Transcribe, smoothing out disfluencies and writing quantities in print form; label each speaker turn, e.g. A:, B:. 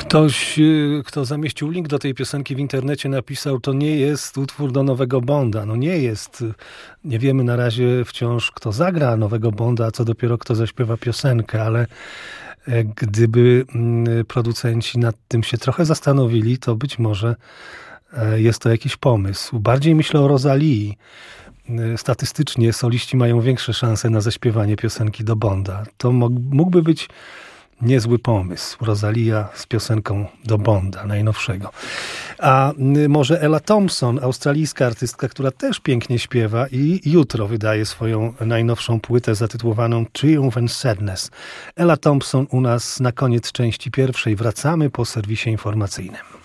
A: Ktoś, kto zamieścił link do tej piosenki w internecie, napisał, to nie jest utwór do nowego Bonda. No nie jest. Nie wiemy na razie wciąż, kto zagra nowego Bonda, a co dopiero kto zaśpiewa piosenkę, ale gdyby producenci nad tym się trochę zastanowili, to być może jest to jakiś pomysł. Bardziej myślę o Rosalii. Statystycznie soliści mają większe szanse na zaśpiewanie piosenki do Bonda. To mógłby być niezły pomysł. Rosalia z piosenką do Bonda, najnowszego. A może Ella Thompson, australijska artystka, która też pięknie śpiewa i jutro wydaje swoją najnowszą płytę zatytułowaną Triumph and Sadness. Ella Thompson u nas na koniec części pierwszej. Wracamy po serwisie informacyjnym.